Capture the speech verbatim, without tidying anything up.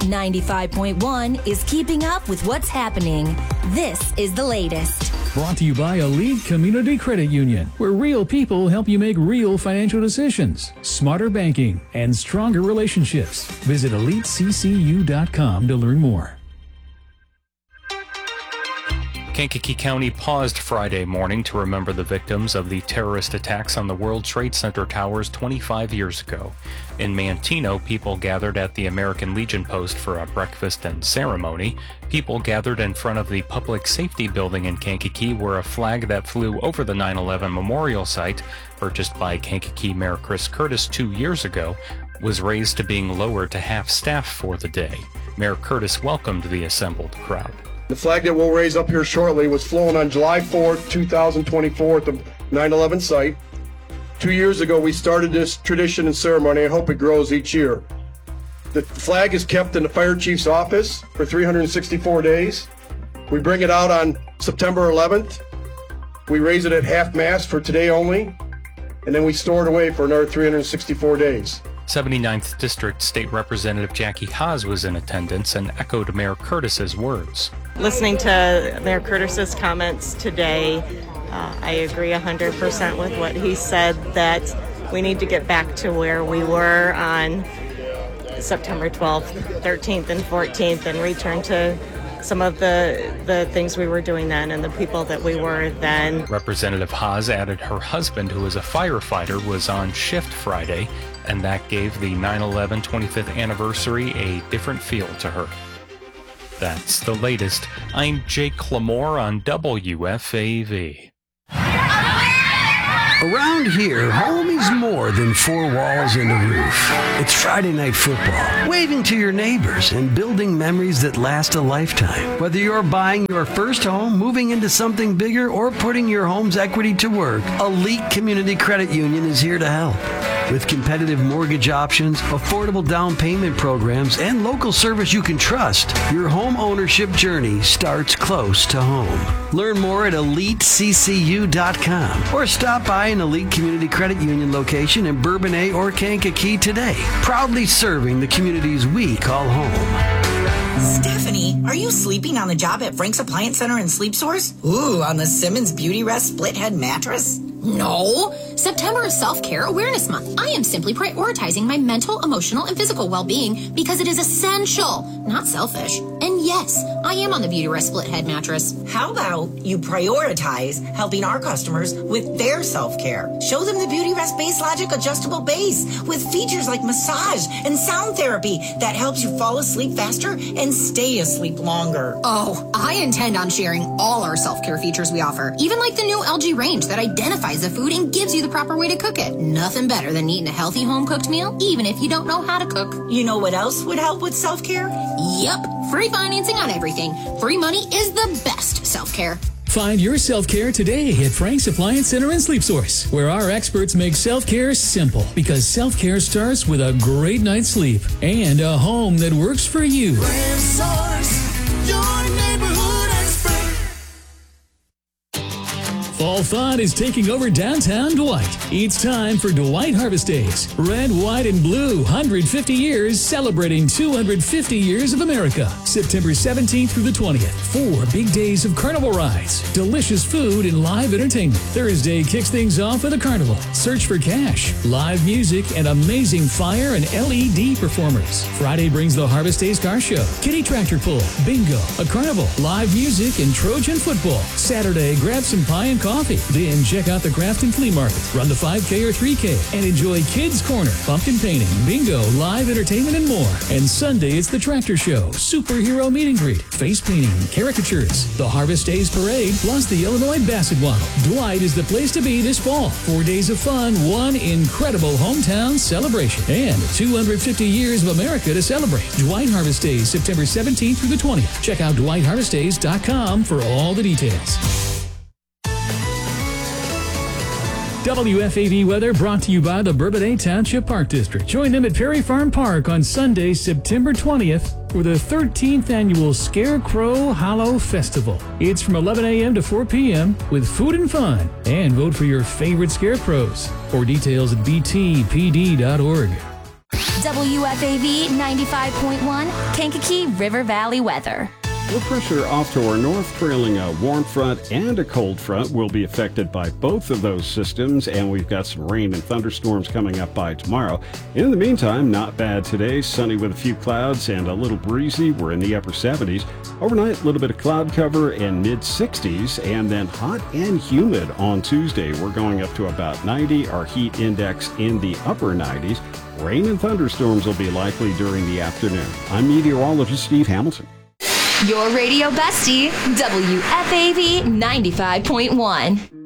ninety-five point one is keeping up with what's happening. This is the latest. Brought to you by Elite Community Credit Union, where real people help you make real financial decisions, smarter banking, and stronger relationships. Visit elite c c u dot com to learn more. Kankakee County paused Friday morning to remember the victims of the terrorist attacks on the World Trade Center towers twenty-five years ago. In Manteno, people gathered at the American Legion Post for a breakfast and ceremony. People gathered in front of the Public Safety Building in Kankakee, where a flag that flew over the nine eleven memorial site, purchased by Kankakee Mayor Chris Curtis two years ago, was raised to being lowered to half-staff for the day. Mayor Curtis welcomed the assembled crowd. The flag that we'll raise up here shortly was flown on July fourth, two thousand twenty-four at the nine eleven site. Two years ago, we started this tradition and ceremony. I hope it grows each year. The flag is kept in the fire chief's office for three hundred sixty-four days. We bring it out on September eleventh. We raise it at half-mast for today only, and then we store it away for another three hundred sixty-four days. seventy-ninth District State Representative Jackie Haas was in attendance and echoed Mayor Curtis's words. Listening to Mayor Curtis's comments today, uh, I agree one hundred percent with what he said, that we need to get back to where we were on September twelfth, thirteenth, and fourteenth and return to some of the the things we were doing then and the people that we were then. Representative Haas added her husband, who is a firefighter, was on shift Friday, and that gave the nine eleven twenty-fifth anniversary a different feel to her. That's the latest. I'm Jake Clamore on W F A V. Around here, home is more than four walls and a roof. It's Friday night football, waving to your neighbors and building memories that last a lifetime. Whether you're buying your first home, moving into something bigger, or putting your home's equity to work, Elite Community Credit Union is here to help. With competitive mortgage options, affordable down payment programs, and local service you can trust, your home ownership journey starts close to home. Learn more at elite c c u dot com or stop by an Elite Community Credit Union location in Bourbonnais or Kankakee today, proudly serving the communities we call home. Stephanie, are you sleeping on the job at Frank's Appliance Center and Sleep Source? Ooh, on the Simmons Beauty Rest split head mattress? No. September is Self-Care Awareness Month. I am simply prioritizing my mental, emotional, and physical well-being because it is essential, not selfish. And yes, I am on the Beauty Rest split head mattress. How about you prioritize helping our customers with their self-care? Show them the Beauty Rest Base Logic adjustable base with features like massage and sound therapy that helps you fall asleep faster and stay asleep longer. Oh, I intend on sharing all our self-care features we offer, even like the new L G range that identifies the food and gives you the proper way to cook it. Nothing better than eating a healthy home-cooked meal, even if you don't know how to cook. You know what else would help with self-care? Yep, free financing on everything. Free money is the best self-care. Find your self-care today at Frank's Appliance Center and Sleep Source, where our experts make self-care simple, because self-care starts with a great night's sleep and a home that works for you. Brand Source, your neighborhood expert. Fall fun is taking over downtown Dwight. It's time for Dwight Harvest Days. Red, white, and blue, one hundred fifty years, celebrating two hundred fifty years of America. September seventeenth through the twentieth. Four big days of carnival rides, delicious food, and live entertainment. Thursday kicks things off with a carnival. Search for cash, live music, and amazing fire and L E D performers. Friday brings the Harvest Days car show, kitty tractor pull, bingo, a carnival, live music, and Trojan football. Saturday, grab some pie and coffee. Then check out the Grafton Flea Market. Run the five K or three K and enjoy Kids Corner, pumpkin painting, bingo, live entertainment, and more. And Sunday, it's the tractor show, superhero meet and greet, face painting, caricatures, the Harvest Days parade, plus the Illinois Basset Waddle. Dwight is the place to be this fall. Four days of fun, one incredible hometown celebration, and two hundred fifty years of America to celebrate. Dwight Harvest Days, September seventeenth through the twentieth. Check out dwight harvest days dot com for all the details. W F A V weather brought to you by the Bourbonnais Township Park District. Join them at Perry Farm Park on Sunday, September twentieth for the thirteenth annual Scarecrow Hollow Festival. It's from eleven a.m. to four p.m. with food and fun. And vote for your favorite scarecrows. For details at b t p d dot org. W F A V ninety-five point one, Kankakee River Valley weather. Low pressure off to our north, trailing a warm front and a cold front, will be affected by both of those systems, and we've got some rain and thunderstorms coming up by tomorrow. In the meantime, not bad today. Sunny with a few clouds and a little breezy. We're in the upper seventies. Overnight, a little bit of cloud cover and mid sixties, and then hot and humid on Tuesday. We're going up to about ninety. Our heat index in the upper nineties. Rain and thunderstorms will be likely during the afternoon. I'm meteorologist Steve Hamilton. Your radio bestie, W F A V ninety-five point one.